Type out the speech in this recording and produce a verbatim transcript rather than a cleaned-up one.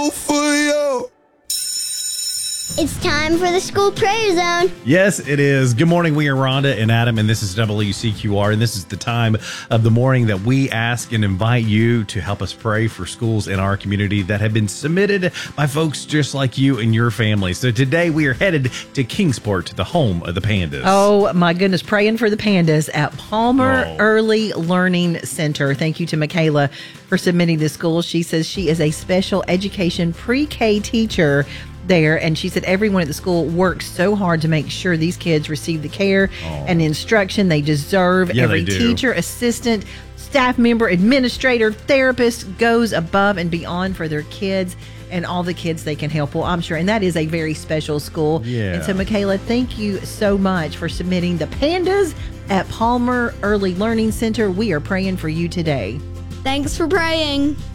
For you. It's time for the school prayer zone. Yes, it is. Good morning. We are Rhonda and Adam, and this is W C Q R, and this is the time of the morning that we ask and invite you to help us pray for schools in our community that have been submitted by folks just like you and your family. So today we are headed to Kingsport, the home of the Pandas. Oh, my goodness. Praying for the Pandas at Palmer Oh. Early Learning Center. Thank you to Michaela for submitting this school. She says she is a special education pre-K teacher there, and she said everyone at the school works so hard to make sure these kids receive the care and instruction they deserve. Yeah, Every they do. teacher, assistant, staff member, administrator, therapist goes above and beyond for their kids and all the kids they can help. Well, I'm sure, and that is a very special school. Yeah. And so, Michaela, thank you so much for submitting the Pandas at Palmer Early Learning Center. We are praying for you today. Thanks for praying.